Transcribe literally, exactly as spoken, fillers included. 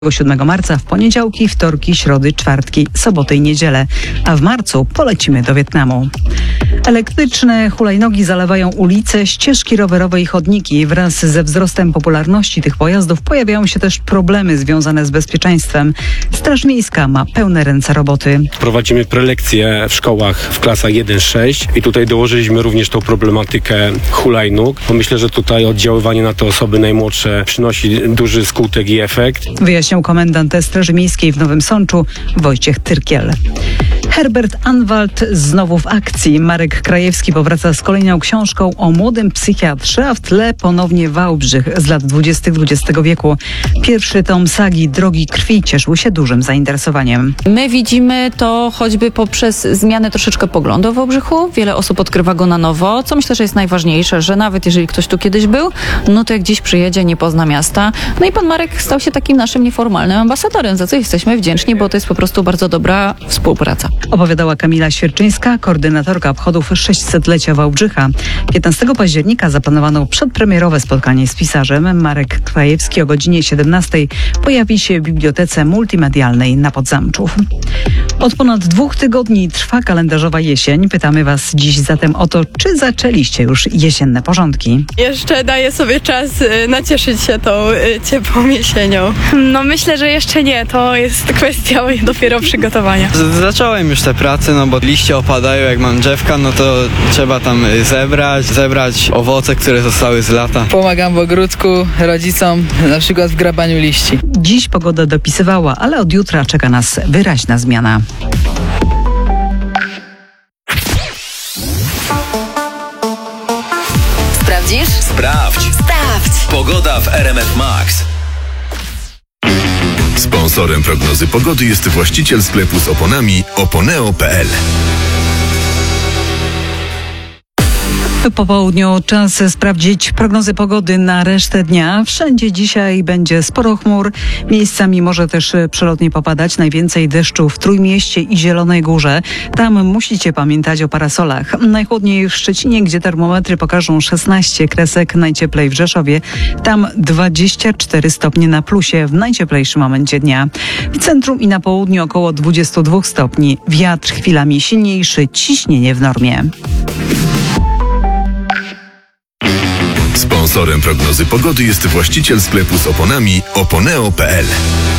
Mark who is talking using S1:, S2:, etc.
S1: siódmego marca w poniedziałki, wtorki, środy, czwartki, soboty i niedzielę, a w marcu polecimy do Wietnamu. Elektryczne hulajnogi zalewają ulice, ścieżki rowerowe i chodniki. Wraz ze wzrostem popularności tych pojazdów pojawiają się też problemy związane z bezpieczeństwem. Straż Miejska ma pełne ręce roboty.
S2: Prowadzimy prelekcje w szkołach w klasach jeden sześć i tutaj dołożyliśmy również tą problematykę hulajnóg, bo myślę, że tutaj oddziaływanie na te osoby najmłodsze przynosi duży skutek i efekt.
S1: Wyjaśniał komendant Straży Miejskiej w Nowym Sączu Wojciech Tyrkiel. Herbert Anwalt znowu w akcji. Marek Krajewski powraca z kolejną książką o młodym psychiatrze, a w tle ponownie Wałbrzych z lat dwudziestych dwudziestego wieku. Pierwszy tom sagi Drogi krwi cieszył się dużym zainteresowaniem.
S3: My widzimy to choćby poprzez zmianę troszeczkę poglądu o Wałbrzychu. Wiele osób odkrywa go na nowo, co myślę, że jest najważniejsze, że nawet jeżeli ktoś tu kiedyś był, no to jak dziś przyjedzie, nie pozna miasta. No i pan Marek stał się takim naszym nieformalnym ambasadorem, za co jesteśmy wdzięczni, bo to jest po prostu bardzo dobra współpraca.
S1: Opowiadała Kamila Świerczyńska, koordynatorka obchodów sześćsetlecia Wałbrzycha. piętnastego października zaplanowano przedpremierowe spotkanie z pisarzem. Marek Krajewski o godzinie siedemnastej pojawi się w Bibliotece Multimedialnej na Podzamczów. Od ponad dwóch tygodni trwa kalendarzowa jesień. Pytamy Was dziś zatem o to, czy zaczęliście już jesienne porządki?
S4: Jeszcze daję sobie czas y, nacieszyć się tą y, ciepłą jesienią.
S5: No myślę, że jeszcze nie. To jest kwestia dopiero przygotowania.
S6: Z- Zacząłem już te prace, no bo liście opadają, jak mam drzewka, no to trzeba tam y, zebrać, zebrać owoce, które zostały z lata.
S7: Pomagam w ogródku rodzicom, na przykład w grabaniu liści.
S1: Dziś pogoda dopisywała, ale od jutra czeka nas wyraźna zmiana.
S8: Sprawdzisz?
S9: Sprawdź.
S8: Sprawdź!
S9: Pogoda w R M F Max.
S10: Sponsorem prognozy pogody jest właściciel sklepu z oponami oponeo kropka p l.
S1: Po południu czas sprawdzić prognozy pogody na resztę dnia. Wszędzie dzisiaj będzie sporo chmur. Miejscami może też przelotnie popadać. Najwięcej deszczu w Trójmieście i Zielonej Górze. Tam musicie pamiętać o parasolach. Najchłodniej w Szczecinie, gdzie termometry pokażą szesnaście kresek, najcieplej w Rzeszowie. Tam dwadzieścia cztery stopnie na plusie w najcieplejszym momencie dnia. W centrum i na południu około dwadzieścia dwa stopni. Wiatr chwilami silniejszy, ciśnienie w normie.
S10: Sponsorem prognozy pogody jest właściciel sklepu z oponami oponeo kropka p l.